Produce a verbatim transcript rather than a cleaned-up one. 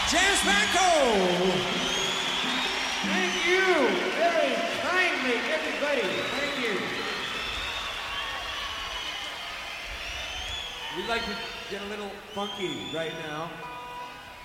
James Franco. Thank you very kindly, everybody. Thank you. We'd like to get a little funky right now.